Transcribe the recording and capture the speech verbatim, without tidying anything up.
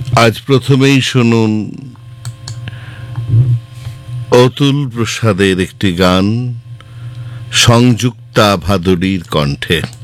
আজ প্রথমেই শুনুন অতুল প্রসাদের একটি গান সংযুক্তা ভাদুড়ীর কণ্ঠে।